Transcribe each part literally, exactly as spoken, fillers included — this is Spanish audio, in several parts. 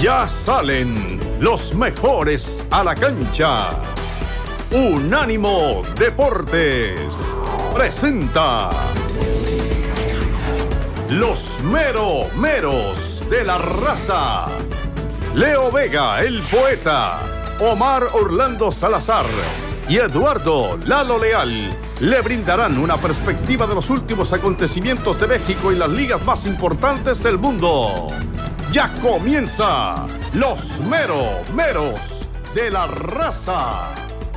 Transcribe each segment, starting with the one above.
Ya salen los mejores a la cancha. Unánimo Deportes presenta los mero meros de la raza. Leo Vega, el poeta, Omar Orlando Salazar y Eduardo Lalo Leal le brindarán una perspectiva de los últimos acontecimientos de México y las ligas más importantes del mundo. Ya comienza los mero meros de la raza.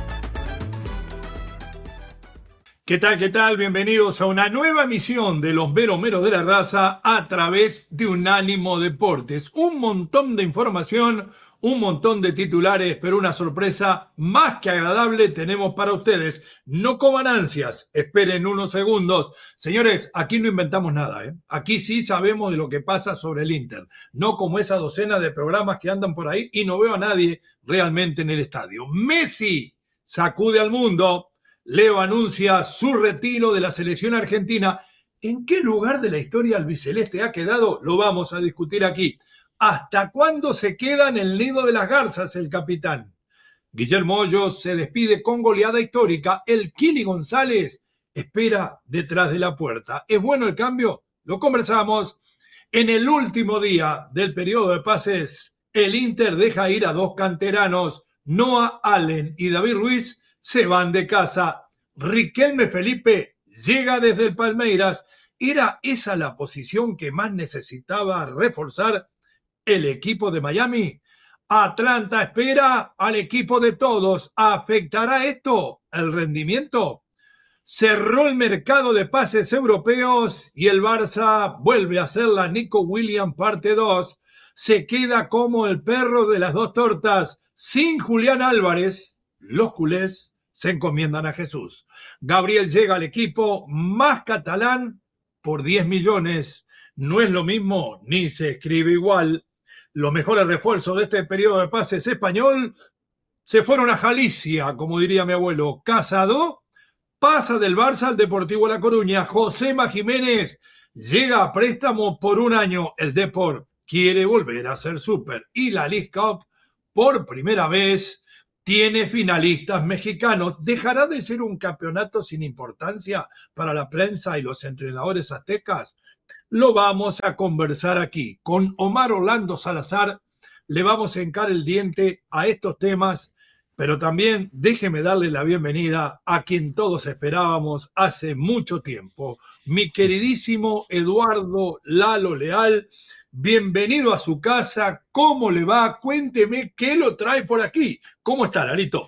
¿Qué tal, qué tal? Bienvenidos a una nueva emisión de los mero meros de la raza a través de Unánimo Deportes. Un montón de información, un montón de titulares, pero una sorpresa más que agradable tenemos para ustedes. No coman ansias, esperen unos segundos. Señores, aquí no inventamos nada, ¿eh? Aquí sí sabemos de lo que pasa sobre el Inter. No como esa docena de programas que andan por ahí y no veo a nadie realmente en el estadio. Messi sacude al mundo. Leo anuncia su retiro de la selección argentina. ¿En qué lugar de la historia albiceleste ha quedado? Lo vamos a discutir aquí. ¿Hasta cuándo se queda en el nido de las garzas el capitán? Guillermo Hoyos se despide con goleada histórica. El Kili González espera detrás de la puerta. ¿Es bueno el cambio? Lo conversamos. En el último día del periodo de pases, el Inter deja ir a dos canteranos. Noah Allen y David Ruiz se van de casa. Riquelme Felipe llega desde el Palmeiras. ¿Era esa la posición que más necesitaba reforzar el equipo de Miami? Atlanta espera al equipo de todos. ¿Afectará esto el rendimiento? Cerró el mercado de pases europeos y el Barça vuelve a hacer la Nico Williams parte dos. Se queda como el perro de las dos tortas. Sin Julián Álvarez, los culés se encomiendan a Jesús. Gabriel llega al equipo más catalán por diez millones. No es lo mismo, ni se escribe igual. Los mejores refuerzos de este periodo de pases español se fueron a Galicia, como diría mi abuelo. Casado pasa del Barça al Deportivo La Coruña. Josema Jiménez llega a préstamo por un año. El Depor quiere volver a ser súper. Y la League Cup, por primera vez, tiene finalistas mexicanos. ¿Dejará de ser un campeonato sin importancia para la prensa y los entrenadores aztecas? Lo vamos a conversar aquí. Con Omar Orlando Salazar le vamos a hincar el diente a estos temas, pero también déjeme darle la bienvenida a quien todos esperábamos hace mucho tiempo. Mi queridísimo Eduardo Lalo Leal, bienvenido a su casa. ¿Cómo le va? Cuénteme qué lo trae por aquí. ¿Cómo está, Larito?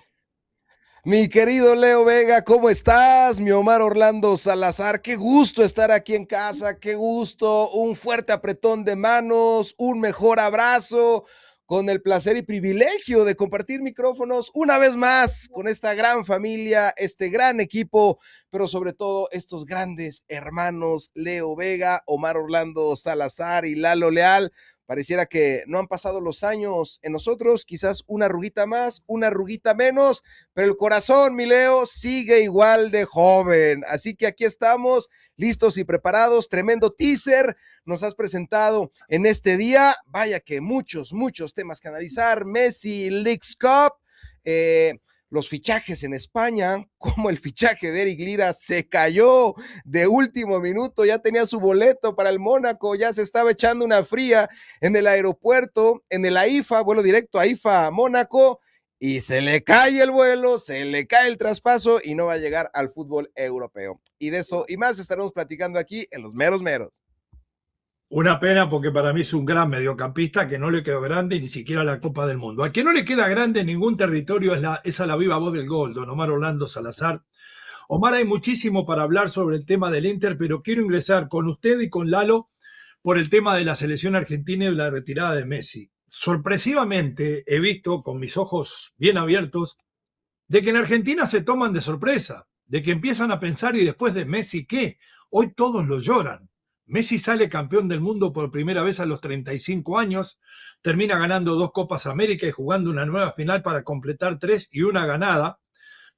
Mi querido Leo Vega, ¿cómo estás? Mi Omar Orlando Salazar, qué gusto estar aquí en casa, qué gusto, un fuerte apretón de manos, un mejor abrazo, con el placer y privilegio de compartir micrófonos una vez más con esta gran familia, este gran equipo, pero sobre todo estos grandes hermanos Leo Vega, Omar Orlando Salazar y Lalo Leal. Pareciera que no han pasado los años en nosotros, quizás una arruguita más, una arruguita menos, pero el corazón, mi Leo, sigue igual de joven. Así que aquí estamos, listos y preparados. Tremendo teaser nos has presentado en este día. Vaya que muchos, muchos temas que analizar. Messi, Leagues Cup, eh, los fichajes en España, como el fichaje de Eric Lira se cayó de último minuto, ya tenía su boleto para el Mónaco, ya se estaba echando una fría en el aeropuerto, en el AIFA, vuelo directo AIFA a Mónaco, y se le cae el vuelo, se le cae el traspaso y no va a llegar al fútbol europeo. Y de eso y más estaremos platicando aquí en los meros meros. Una pena porque para mí es un gran mediocampista que no le quedó grande ni siquiera la Copa del Mundo. Al que no le queda grande en ningún territorio es, la, es a la viva voz del gol, don Omar Orlando Salazar. Omar, hay muchísimo para hablar sobre el tema del Inter, pero quiero ingresar con usted y con Lalo por el tema de la selección argentina y la retirada de Messi. Sorpresivamente he visto con mis ojos bien abiertos de que en Argentina se toman de sorpresa, de que empiezan a pensar y después de Messi, ¿qué? Hoy todos lo lloran. Messi sale campeón del mundo por primera vez a los treinta y cinco años, termina ganando dos Copas América y jugando una nueva final para completar tres y una ganada.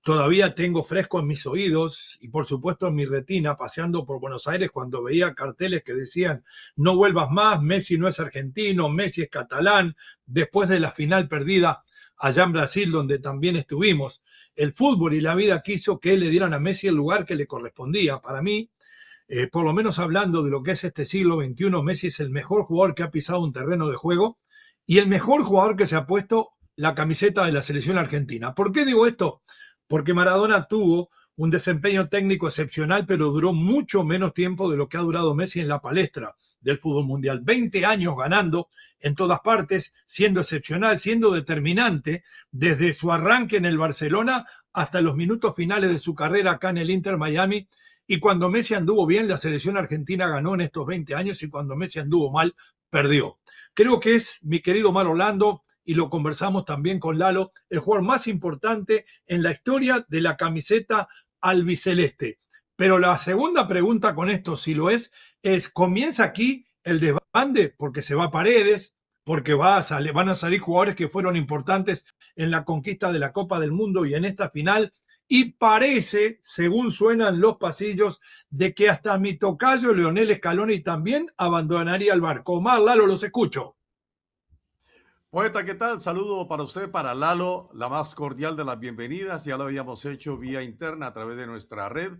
todavía tengo fresco en mis oídos y por supuesto en mi retina paseando por Buenos Aires cuando veía carteles que decían no vuelvas más, Messi no es argentino, Messi es catalán, después de la final perdida allá en Brasil donde también estuvimos. El fútbol y la vida quiso que le dieran a Messi el lugar que le correspondía. Para mí, eh, por lo menos hablando de lo que es este siglo veintiuno, Messi es el mejor jugador que ha pisado un terreno de juego y el mejor jugador que se ha puesto la camiseta de la selección argentina. ¿Por qué digo esto? Porque Maradona tuvo un desempeño técnico excepcional, pero duró mucho menos tiempo de lo que ha durado Messi en la palestra del fútbol mundial. veinte años ganando en todas partes, siendo excepcional, siendo determinante, desde su arranque en el Barcelona hasta los minutos finales de su carrera acá en el Inter Miami. Y cuando Messi anduvo bien, la selección argentina ganó en estos veinte años y cuando Messi anduvo mal, perdió. Creo que es, mi querido Omar Orlando, y lo conversamos también con Lalo, el jugador más importante en la historia de la camiseta albiceleste. Pero la segunda pregunta con esto, si lo es, es, ¿comienza aquí el desbande? Porque se va Paredes, porque va a salir, van a salir jugadores que fueron importantes en la conquista de la Copa del Mundo y en esta final. Y parece, según suenan los pasillos, de que hasta mi tocayo Lionel Scaloni también abandonaría el barco. Omar, Lalo, los escucho. Poeta, ¿qué tal? Saludo para usted, para Lalo, la más cordial de las bienvenidas. Ya lo habíamos hecho vía interna a través de nuestra red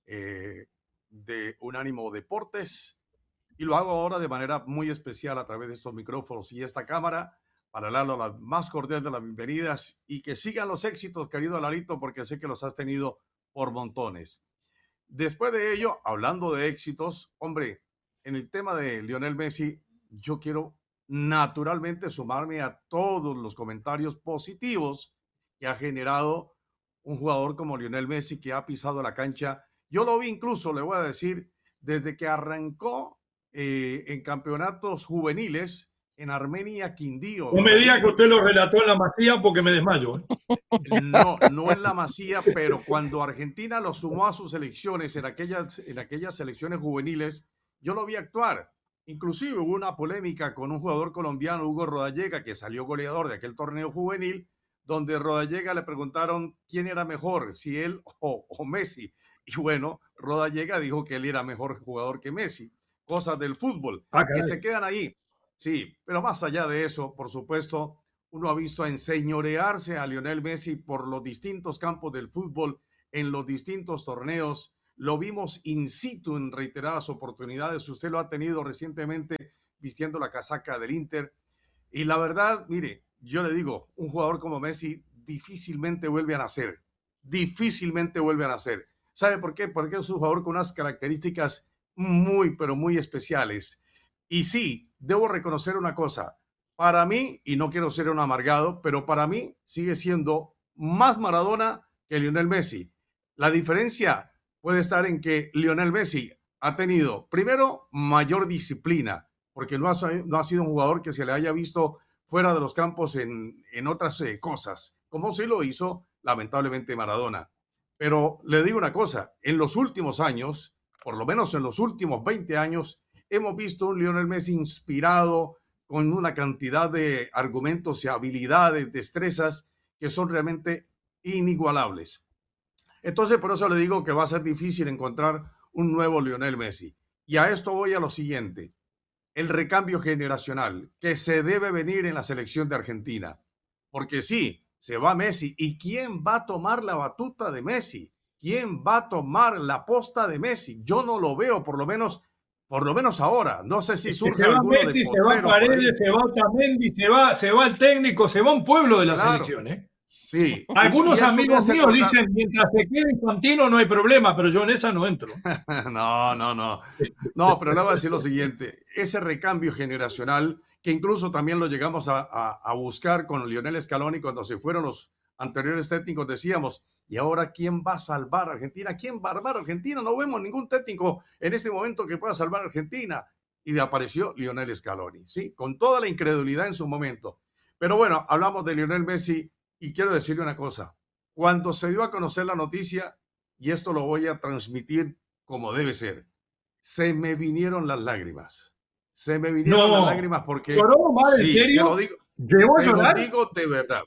eh, de Unánimo Deportes y lo hago ahora de manera muy especial a través de estos micrófonos y esta cámara. Para Lalo, la más cordial de las bienvenidas y que sigan los éxitos, querido Larito, porque sé que los has tenido por montones. Después de ello, hablando de éxitos, hombre, en el tema de Lionel Messi, yo quiero naturalmente sumarme a todos los comentarios positivos que ha generado un jugador como Lionel Messi que ha pisado la cancha. Yo lo vi incluso, le voy a decir, desde que arrancó eh, en campeonatos juveniles en Armenia, Quindío. No me diga que usted lo relató en la Masía porque me desmayo. ¿eh? No, no en la Masía, pero cuando Argentina lo sumó a sus selecciones, en aquellas, en aquellas selecciones juveniles, yo lo vi actuar. Inclusive hubo una polémica con un jugador colombiano, Hugo Rodallega, que salió goleador de aquel torneo juvenil, donde Rodallega le preguntaron quién era mejor, si él o, o Messi. Y bueno, Rodallega dijo que él era mejor jugador que Messi. Cosas del fútbol, ah, que se quedan ahí. Sí, pero más allá de eso, por supuesto, uno ha visto a enseñorearse a Lionel Messi por los distintos campos del fútbol, en los distintos torneos. Lo vimos in situ en reiteradas oportunidades. Usted lo ha tenido recientemente vistiendo la casaca del Inter. Y la verdad, mire, yo le digo, un jugador como Messi difícilmente vuelve a nacer. Difícilmente vuelve a nacer. ¿Sabe por qué? Porque es un jugador con unas características muy, pero muy especiales. Y sí, debo reconocer una cosa. Para mí, y no quiero ser un amargado, pero para mí sigue siendo más Maradona que Lionel Messi. La diferencia puede estar en que Lionel Messi ha tenido, primero, mayor disciplina, porque no ha, no ha sido un jugador que se le haya visto fuera de los campos en, en otras eh, cosas, como sí lo hizo, lamentablemente, Maradona. Pero le digo una cosa, en los últimos años, por lo menos en los últimos veinte años, hemos visto un Lionel Messi inspirado con una cantidad de argumentos y habilidades, destrezas que son realmente inigualables. Entonces, por eso le digo que va a ser difícil encontrar un nuevo Lionel Messi. Y a esto voy a lo siguiente, el recambio generacional que se debe venir en la selección de Argentina. Porque sí, se va Messi. ¿Y quién va a tomar la batuta de Messi? ¿Quién va a tomar la posta de Messi? Yo no lo veo, por lo menos... Por lo menos ahora, no sé si surge se va alguno Messi, de se va Paredes, se va Otamendi, se va, se va el técnico, se va un pueblo de la claro. selección, ¿eh? Sí. Algunos amigos míos dicen, mientras se quede Infantino no hay problema, pero yo en esa no entro. no, no, no. No, pero le voy a decir lo siguiente, ese recambio generacional, que incluso también lo llegamos a, a, a buscar con Lionel Scaloni cuando se fueron los anteriores técnicos, decíamos, ¿y ahora quién va a salvar a Argentina? ¿Quién va a salvar a Argentina? No vemos ningún técnico en este momento que pueda salvar a Argentina. Y le apareció Lionel Scaloni, ¿sí? Con toda la incredulidad en su momento. Pero bueno, hablamos de Lionel Messi y quiero decirle una cosa. Cuando se dio a conocer la noticia, y esto lo voy a transmitir como debe ser, se me vinieron las lágrimas. Se me vinieron no. las lágrimas porque... ¿Lloró, madre, sí, en serio? Se lo digo, ¿Llegó a se lo llorar? digo de verdad.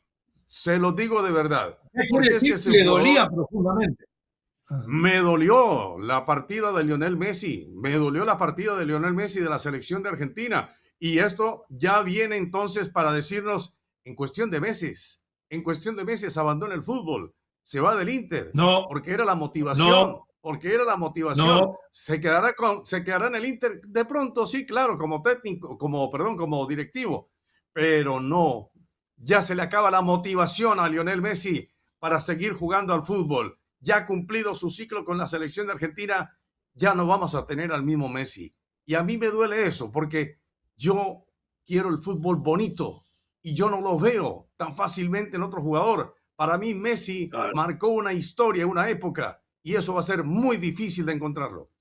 Se los digo de verdad. ¿Qué quiere Porque es que decir? ese Le dolía jugador profundamente. me dolió la partida de Lionel Messi, me dolió la partida de Lionel Messi de la selección de Argentina. Y esto ya viene entonces para decirnos, en cuestión de meses, en cuestión de meses abandona el fútbol, se va del Inter, No, porque era la motivación, no, porque era la motivación. no. Se quedará, con, se quedará en el Inter de pronto, sí, claro, como técnico, como, perdón, como directivo, pero no, ya se le acaba la motivación a Lionel Messi para seguir jugando al fútbol. Ya ha cumplido su ciclo con la selección de Argentina, ya no vamos a tener al mismo Messi. Y a mí me duele eso, porque yo quiero el fútbol bonito y yo no lo veo tan fácilmente en otro jugador. Para mí Messi Claro. marcó una historia, una época, y eso va a ser muy difícil de encontrarlo.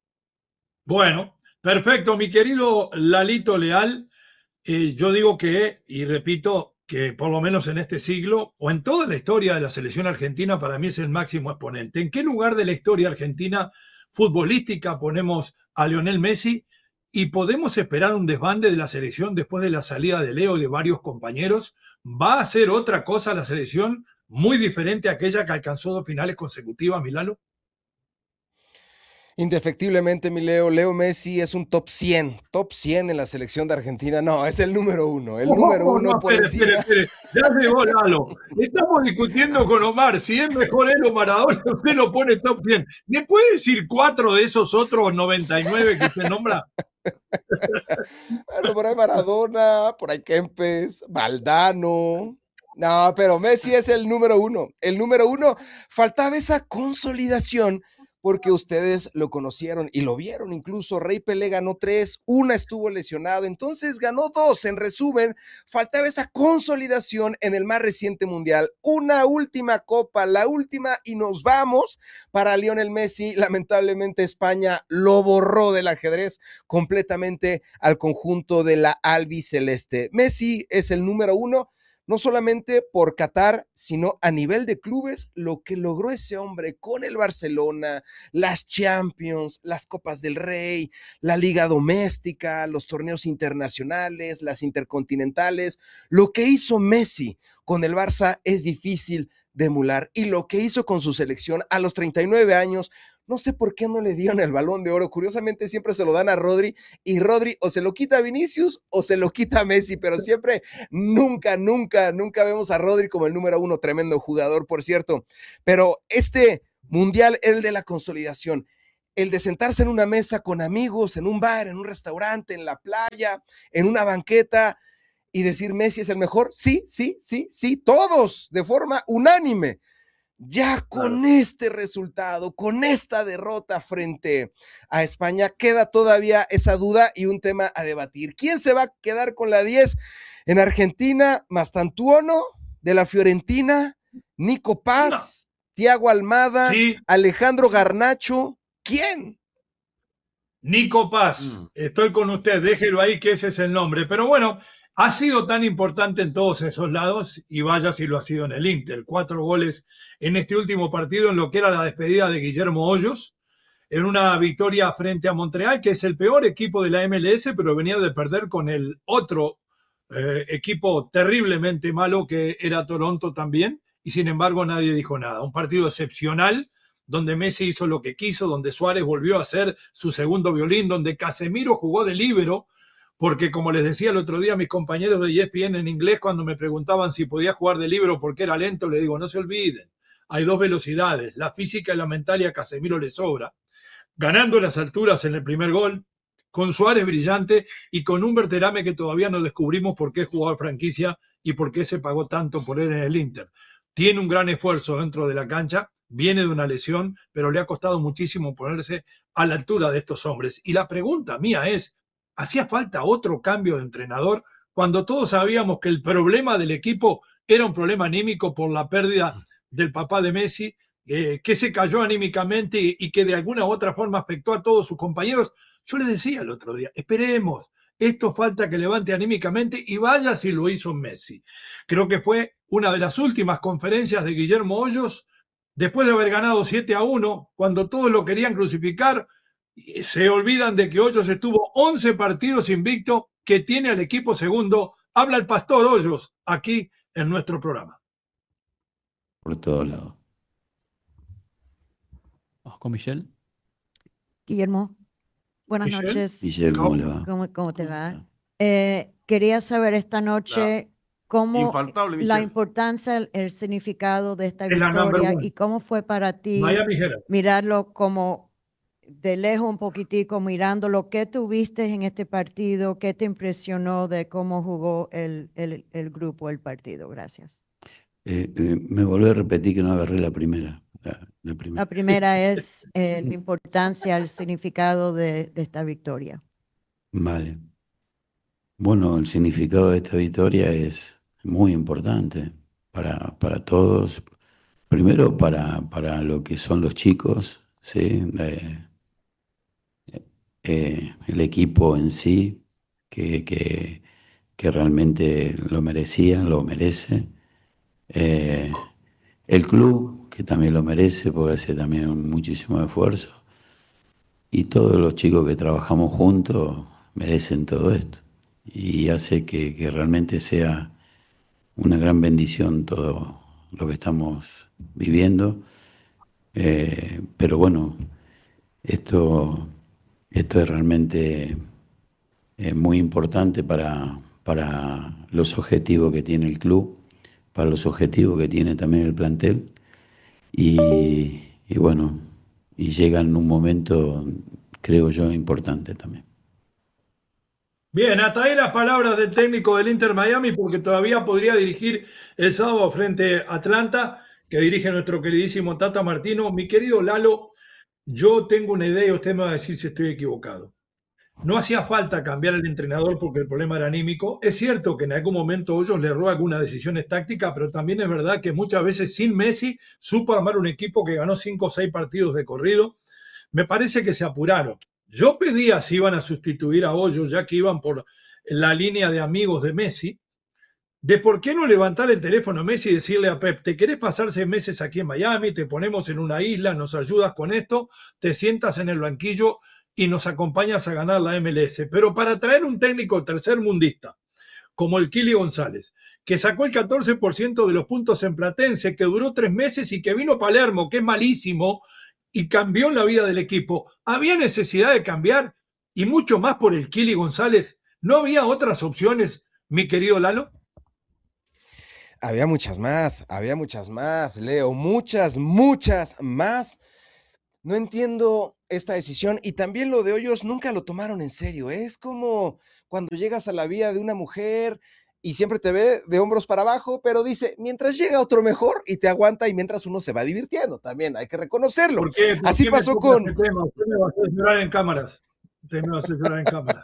Bueno, perfecto, mi querido Lalito Leal. Eh, yo digo que, y repito, que por lo menos en este siglo, o en toda la historia de la selección argentina, para mí es el máximo exponente. ¿En qué lugar de la historia argentina futbolística ponemos a Lionel Messi? ¿Y podemos esperar un desbande de la selección después de la salida de Leo y de varios compañeros? ¿Va a ser otra cosa la selección muy diferente a aquella que alcanzó dos finales consecutivas, Milalo? Indefectiblemente, mi Leo, Leo Messi es un top cien, top cien en la selección de Argentina. No, es el número uno, el número Oh, uno no, por espere, espere, encima. espere. Ya llegó Lalo. Estamos discutiendo con Omar si es mejor él o Maradona. Usted lo pone top cien. ¿Me puede decir cuatro de esos otros noventa y nueve que usted nombra? Bueno, por ahí Maradona, por ahí Kempes, Valdano. No, pero Messi es el número uno. El número uno, faltaba esa consolidación porque ustedes lo conocieron y lo vieron incluso. Rey Pelé ganó tres, una estuvo lesionado, entonces ganó dos. En resumen, faltaba esa consolidación en el más reciente mundial. Una última copa, la última, y nos vamos para Lionel Messi. Lamentablemente España lo borró del ajedrez completamente al conjunto de la albiceleste. Messi es el número uno, no solamente por Qatar, sino a nivel de clubes, lo que logró ese hombre con el Barcelona, las Champions, las Copas del Rey, la Liga Doméstica, los torneos internacionales, las intercontinentales. Lo que hizo Messi con el Barça es difícil de emular, y lo que hizo con su selección a los treinta y nueve años, no sé por qué no le dieron el Balón de Oro. Curiosamente siempre se lo dan a Rodri, y Rodri o se lo quita a Vinicius o se lo quita a Messi, pero siempre, nunca, nunca, nunca vemos a Rodri como el número uno. Tremendo jugador, por cierto. Pero este mundial era el de la consolidación, el de sentarse en una mesa con amigos, en un bar, en un restaurante, en la playa, en una banqueta, y decir Messi es el mejor. Sí, sí, sí, sí, todos de forma unánime. Ya con claro. Este resultado, con esta derrota frente a España, queda todavía esa duda y un tema a debatir. ¿Quién se va a quedar con la diez en Argentina? Mastantuono de la Fiorentina, Nico Paz, no. Thiago Almada, sí. Alejandro Garnacho. ¿Quién? Nico Paz. Mm. Estoy con usted, déjelo ahí que ese es el nombre. Pero bueno, ha sido tan importante en todos esos lados, y vaya si lo ha sido en el Inter. Cuatro goles en este último partido en lo que era la despedida de Guillermo Hoyos, en una victoria frente a Montreal, que es el peor equipo de la M L S, pero venía de perder con el otro eh, equipo terriblemente malo que era Toronto también, y sin embargo nadie dijo nada. Un partido excepcional, donde Messi hizo lo que quiso, donde Suárez volvió a hacer su segundo violín, donde Casemiro jugó de líbero, porque como les decía el otro día a mis compañeros de E S P N en inglés, cuando me preguntaban si podía jugar de líbero porque era lento, les digo, no se olviden, hay dos velocidades, la física y la mental, y a Casemiro le sobra. Ganando las alturas en el primer gol, con Suárez brillante y con un Berterame que todavía no descubrimos por qué es jugador franquicia y por qué se pagó tanto por él en el Inter. Tiene un gran esfuerzo dentro de la cancha, viene de una lesión, pero le ha costado muchísimo ponerse a la altura de estos hombres. Y la pregunta mía es, ¿hacía falta otro cambio de entrenador cuando todos sabíamos que el problema del equipo era un problema anímico por la pérdida del papá de Messi, eh, que se cayó anímicamente y, y que de alguna u otra forma afectó a todos sus compañeros? Yo les decía el otro día, esperemos, esto falta que levante anímicamente, y vaya si lo hizo Messi. Creo que fue una de las últimas conferencias de Guillermo Hoyos, después de haber ganado siete a uno, cuando todos lo querían crucificar. Se olvidan de que Hoyos estuvo once partidos invicto, que tiene al equipo segundo. Habla el Pastor Hoyos aquí en nuestro programa. por todos lados. Vamos con Michelle. Guillermo, buenas Michelle. noches. Michelle, ¿cómo le va? ¿Cómo, cómo te ¿Cómo va? está? Eh, quería saber esta noche cómo Infaltable, la Michelle. importancia, el, el significado de esta Es la number victoria one. y cómo fue para ti Miami Herald. mirarlo como de lejos un poquitico, mirándolo. ¿Qué tuviste en este partido? ¿Qué te impresionó de cómo jugó el, el, el grupo, el partido? Gracias. Eh, eh, me volví a repetir que no agarré la primera. La, la primera. La primera es eh, la importancia, el significado de, de esta victoria. Vale. Bueno, el significado de esta victoria es muy importante para, para todos. Primero para, para lo que son los chicos, ¿sí? Eh, eh, el equipo en sí, que, que, que realmente lo merecía, lo merece. Eh, el club, que también lo merece, porque hace también un muchísimo esfuerzo. Y todos los chicos que trabajamos juntos merecen todo esto. Y hace que, que realmente sea una gran bendición todo lo que estamos viviendo. Eh, pero bueno, esto, esto es realmente eh, muy importante para, para los objetivos que tiene el club, para los objetivos que tiene también el plantel. Y, y bueno, y llega en un momento, creo yo, importante también. Bien, hasta ahí las palabras del técnico del Inter Miami, porque todavía podría dirigir el sábado frente a Atlanta, que dirige nuestro queridísimo Tata Martino. Mi querido Lalo, yo tengo una idea y usted me va a decir si estoy equivocado. No hacía falta cambiar el entrenador porque el problema era anímico. Es cierto que en algún momento Hoyos le erró algunas decisiones tácticas, pero también es verdad que muchas veces sin Messi supo armar un equipo que ganó cinco o seis partidos de corrido. Me parece que se apuraron. Yo pedía si iban a sustituir a Hoyos, ya que iban por la línea de amigos de Messi, de por qué no levantar el teléfono a Messi y decirle a Pep, ¿te querés pasar seis meses aquí en Miami? Te ponemos en una isla, nos ayudas con esto, te sientas en el banquillo y nos acompañas a ganar la M L S. Pero para traer un técnico tercermundista, como el Kili González, que sacó el catorce por ciento de los puntos en Platense, que duró tres meses y que vino a Palermo, que es malísimo, y cambió la vida del equipo. ¿Había necesidad de cambiar? Y mucho más por el Kili González. ¿No había otras opciones, mi querido Lalo? Había muchas más, había muchas más, Leo, muchas, muchas más. No entiendo esta decisión y también lo de Hoyos nunca lo tomaron en serio. Es como cuando llegas a la vida de una mujer y siempre te ve de hombros para abajo, pero dice, mientras llega otro mejor y te aguanta y mientras uno se va divirtiendo, también hay que reconocerlo. ¿Por qué? ¿Por Así qué pasó me con... este tema? Usted me va a hacer llorar en cámaras. Usted me va a hacer llorar en cámaras.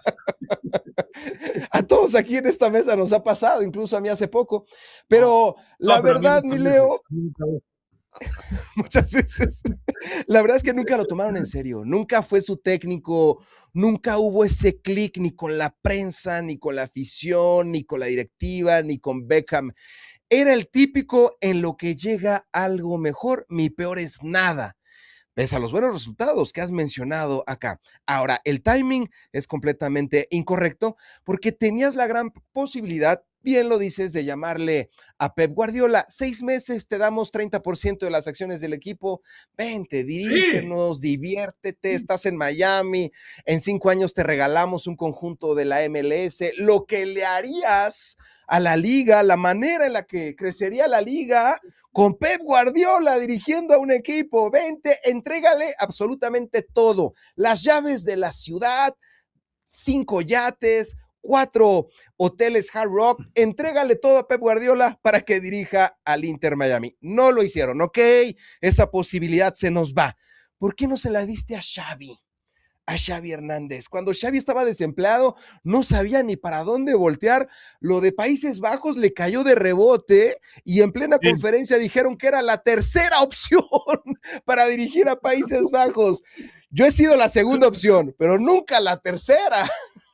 A todos aquí en esta mesa nos ha pasado, incluso a mí hace poco, pero no, la no, pero verdad, mi Leo, veces, muchas veces, la verdad es que nunca lo tomaron en serio, nunca fue su técnico, nunca hubo ese clic ni con la prensa, ni con la afición, ni con la directiva, ni con Beckham. Era el típico en lo que llega algo mejor, mi peor es nada. Pese a los buenos resultados que has mencionado acá. Ahora, el timing es completamente incorrecto porque tenías la gran posibilidad, bien lo dices, de llamarle a Pep Guardiola. Seis meses te damos treinta por ciento de las acciones del equipo. Vente, dirígenos, sí. diviértete, estás en Miami. En cinco años te regalamos un conjunto de la M L S. Lo que le harías a la liga, la manera en la que crecería la liga con Pep Guardiola dirigiendo a un equipo. Vente, entrégale absolutamente todo. Las llaves de la ciudad, cinco yates, cuatro hoteles Hard Rock. Entrégale todo a Pep Guardiola para que dirija al Inter Miami. No lo hicieron, ¿ok? Esa posibilidad se nos va. ¿Por qué no se la diste a Xavi? A Xavi Hernández. Cuando Xavi estaba desempleado, no sabía ni para dónde voltear. Lo de Países Bajos le cayó de rebote y en plena sí. conferencia dijeron que era la tercera opción para dirigir a Países Bajos. Yo he sido la segunda opción, pero nunca la tercera.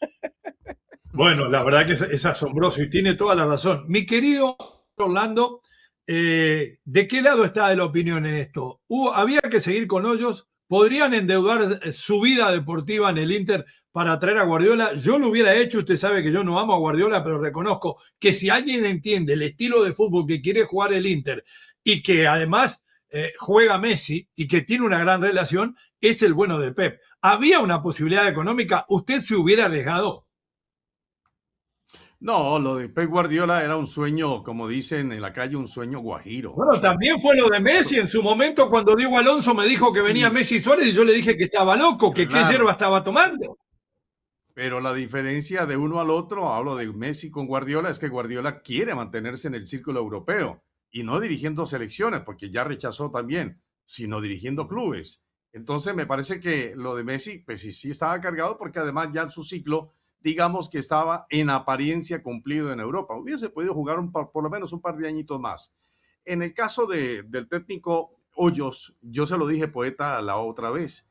Bueno, la verdad que es, es asombroso y tiene toda la razón. Mi querido Orlando, eh, ¿de qué lado está de la opinión en esto? ¿Hubo, ¿Había que seguir con Hoyos? ¿Podrían endeudar su vida deportiva en el Inter para traer a Guardiola? Yo lo hubiera hecho, usted sabe que yo no amo a Guardiola, pero reconozco que si alguien entiende el estilo de fútbol que quiere jugar el Inter, y que además eh, juega Messi y que tiene una gran relación, es el bueno de Pep. ¿Había una posibilidad económica? ¿Usted se hubiera arriesgado? No, lo de Pep Guardiola era un sueño, como dicen en la calle, un sueño guajiro. Bueno, también fue lo de Messi en su momento cuando Diego Alonso me dijo que venía Y, Messi y Suárez y yo le dije que estaba loco, que qué hierba claro, estaba tomando. pero la diferencia de uno al otro, hablo de Messi con Guardiola, es que Guardiola quiere mantenerse en el círculo europeo y no dirigiendo selecciones, porque ya rechazó también, sino dirigiendo clubes. Entonces me parece que lo de Messi, pues sí, sí estaba cargado porque además ya en su ciclo, digamos que estaba en apariencia cumplido en Europa. Hubiese podido jugar un par, por lo menos un par de añitos más. En el caso de, del técnico Hoyos, yo se lo dije, Poeta, la otra vez.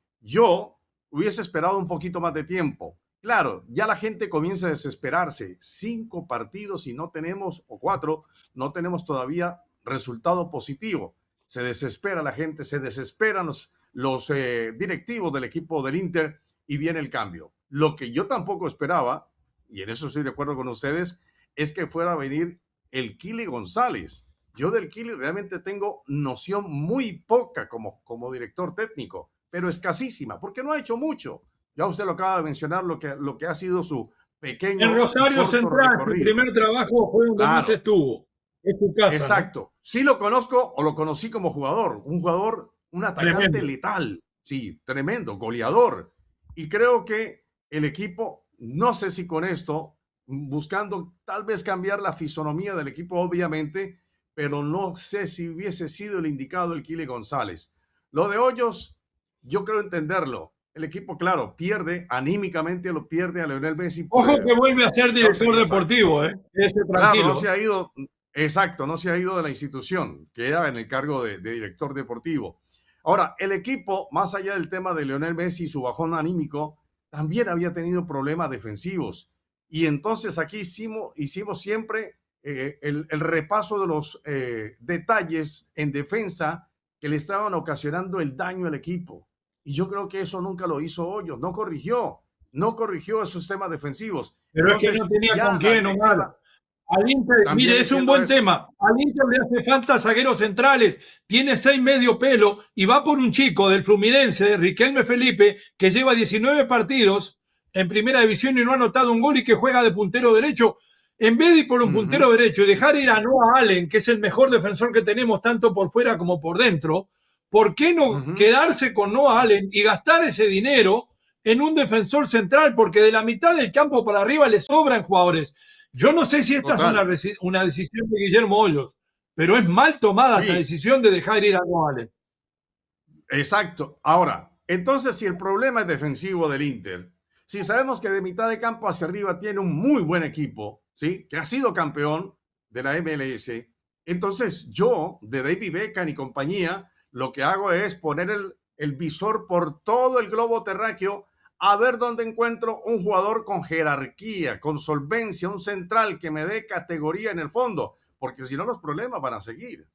Yo hubiese esperado un poquito más de tiempo. Claro, ya la gente comienza a desesperarse. Cinco partidos y no tenemos, o cuatro, no tenemos todavía resultado positivo. Se desespera la gente, se desesperan los, los eh, directivos del equipo del Inter y viene el cambio. Lo que yo tampoco esperaba, y en eso estoy de acuerdo con ustedes, es que fuera a venir el Kili González. Yo del Kili realmente tengo noción muy poca como, como director técnico, pero escasísima, porque no ha hecho mucho. Ya usted lo acaba de mencionar, lo que, lo que ha sido su pequeño En Rosario Central, su recorrido. primer trabajo fue donde Claro, más estuvo. Es su casa, exacto. ¿No? Sí lo conozco o lo conocí como jugador, un jugador, un ¿no? atacante Tremendo. letal, sí, tremendo, goleador. Y creo que el equipo, no sé si con esto, buscando tal vez cambiar la fisonomía del equipo, obviamente, pero no sé si hubiese sido el indicado el Kili González. Lo de Hoyos, yo creo entenderlo. El equipo, claro, pierde, anímicamente lo pierde a Lionel Messi. Por, Ojo que vuelve a ser no sé, director deportivo, ¿eh? Ese claro, no tranquilo. se ha ido, exacto, no se ha ido de la institución, queda en el cargo de, de director deportivo. Ahora, el equipo, más allá del tema de Lionel Messi y su bajón anímico, también había tenido problemas defensivos. Y entonces aquí hicimos, hicimos siempre eh, el, el repaso de los eh, detalles en defensa que le estaban ocasionando el daño al equipo. Y yo creo que eso nunca lo hizo Hoyos, no corrigió, no corrigió esos temas defensivos. Pero es que no Entonces, tenía ya con la quién, Omar. directiva, Al Inter, también mire, es un entiendo buen eso. tema. Al Inter le hace falta zagueros centrales. Tiene seis medio pelo y va por un chico del Fluminense, Riquelme Felipe, que lleva diecinueve partidos en primera división y no ha anotado un gol y que juega de puntero derecho. En vez de ir por un Ujú. puntero derecho y dejar ir a Noah Allen, que es el mejor defensor que tenemos tanto por fuera como por dentro, ¿por qué no Ujú. quedarse con Noah Allen y gastar ese dinero en un defensor central? Porque de la mitad del campo para arriba le sobran jugadores. Yo no sé si esta Total. es una, una decisión de Guillermo Hoyos, pero es mal tomada Sí, la decisión de dejar ir a Noah Allen. exacto. Ahora, entonces, si el problema es defensivo del Inter, si sabemos que de mitad de campo hacia arriba tiene un muy buen equipo, ¿sí? Que ha sido campeón de la M L S, entonces yo, de David Beckham y compañía, lo que hago es poner el, el visor por todo el globo terráqueo a ver dónde encuentro un jugador con jerarquía, con solvencia, un central que me dé categoría en el fondo, porque si no los problemas van a seguir.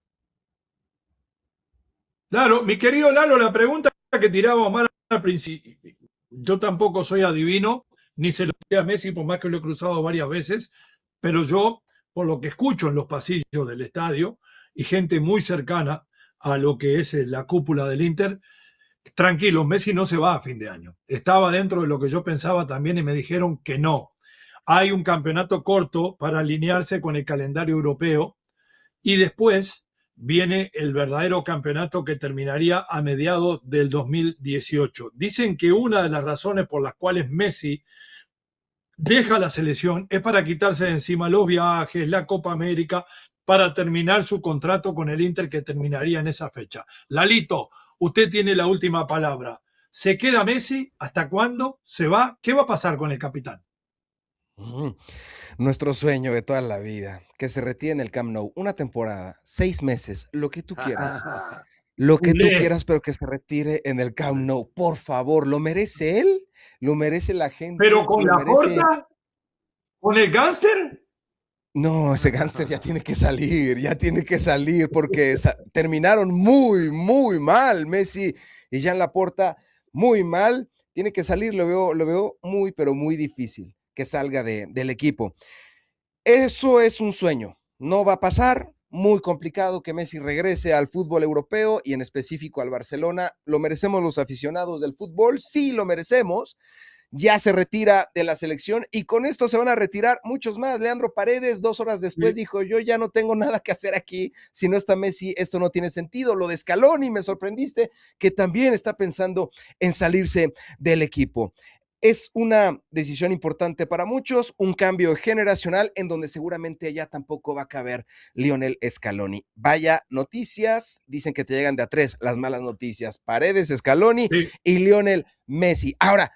Claro, mi querido Lalo, la pregunta que tiraba Omar al principio, yo tampoco soy adivino, ni se lo sé a Messi, por más que lo he cruzado varias veces, pero yo, por lo que escucho en los pasillos del estadio y gente muy cercana a lo que es la cúpula del Inter, tranquilo, Messi no se va a fin de año. Estaba dentro de lo que yo pensaba también y me dijeron que no. Hay un campeonato corto para alinearse con el calendario europeo y después viene el verdadero campeonato que terminaría a mediados del dos mil dieciocho. Dicen que una de las razones por las cuales Messi deja la selección es para quitarse de encima los viajes, la Copa América, para terminar su contrato con el Inter que terminaría en esa fecha. Lalito, usted tiene la última palabra. ¿Se queda Messi? ¿Hasta cuándo? ¿Se va? ¿Qué va a pasar con el capitán? Mm, Nuestro sueño de toda la vida, que se retire en el Camp Nou, una temporada, seis meses, lo que tú quieras, lo que tú Culé. quieras, pero que se retire en el Camp Nou, por favor, ¿lo merece él? ¿Lo merece la gente? ¿Pero con ¿Lo la merece? porta? ¿Con el gánster? No, ese gánster ya tiene que salir, ya tiene que salir, porque sa- terminaron muy, muy mal, Messi y Jean Laporta, muy mal, tiene que salir, lo veo, lo veo muy, pero muy difícil que salga de- del equipo. Eso es un sueño, no va a pasar, muy complicado que Messi regrese al fútbol europeo y en específico al Barcelona. ¿Lo merecemos los aficionados del fútbol? Sí, lo merecemos. Ya se retira de la selección y con esto se van a retirar muchos más. Leandro Paredes, dos horas después, sí. dijo, yo ya no tengo nada que hacer aquí, si no está Messi, esto no tiene sentido. Lo de Scaloni, me sorprendiste, que también está pensando en salirse del equipo. Es una decisión importante para muchos, un cambio generacional en donde seguramente ya tampoco va a caber Lionel Scaloni. Vaya noticias, dicen que te llegan de a tres las malas noticias. Paredes, Scaloni sí. y Lionel Messi. Ahora,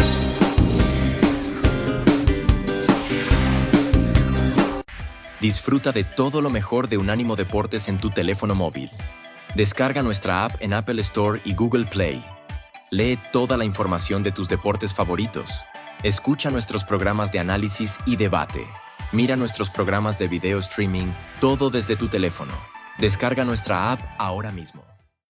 disfruta de todo lo mejor de Unánimo Deportes en tu teléfono móvil. Descarga nuestra app en Apple Store y Google Play. Lee toda la información de tus deportes favoritos. Escucha nuestros programas de análisis y debate. Mira nuestros programas de video streaming, todo desde tu teléfono. Descarga nuestra app ahora mismo.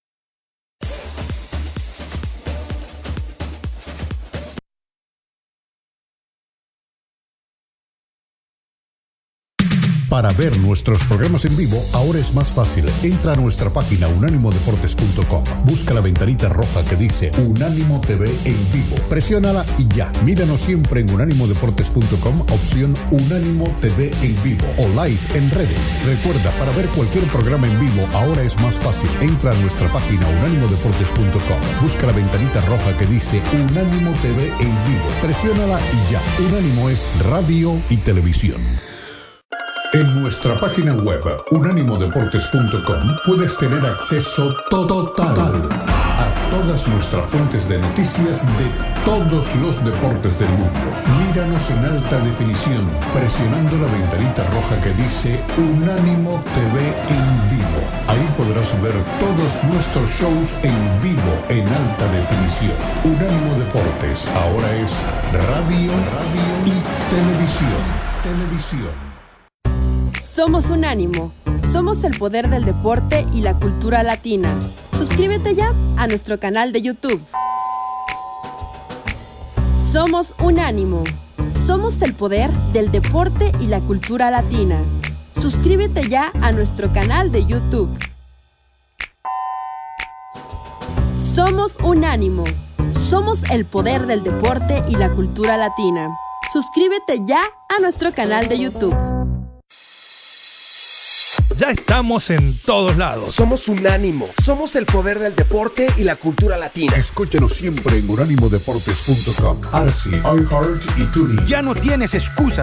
Para ver nuestros programas en vivo, ahora es más fácil. Entra a nuestra página unánimo deportes punto com. Busca la ventanita roja que dice Unánimo T V en vivo. Presiónala y ya. Míranos siempre en unánimo deportes punto com, opción Unánimo T V en vivo o live en redes. Recuerda, para ver cualquier programa en vivo, ahora es más fácil. Entra a nuestra página unánimo deportes punto com. Busca la ventanita roja que dice Unánimo T V en vivo. Presiónala y ya. Unánimo es radio y televisión. En nuestra página web unánimo deportes punto com puedes tener acceso total a todas nuestras fuentes de noticias de todos los deportes del mundo. Míranos en alta definición presionando la ventanita roja que dice Unánimo T V en vivo. Ahí podrás ver todos nuestros shows en vivo en alta definición. Unánimo Deportes ahora es radio, radio y televisión. Televisión. Somos Unánimo. Somos el poder del deporte y la cultura latina. Suscríbete ya a nuestro canal de YouTube. Somos Unánimo. Somos el poder del deporte y la cultura latina. Suscríbete ya a nuestro canal de YouTube. Somos Unánimo. Somos el poder del deporte y la cultura latina. Suscríbete ya a nuestro canal de YouTube. Ya estamos en todos lados. Somos Unánimo. Somos el poder del deporte y la cultura latina. Escúchanos siempre en unánimo deportes punto com, Arsi, iHeart y TuneIn. Ya no tienes excusa.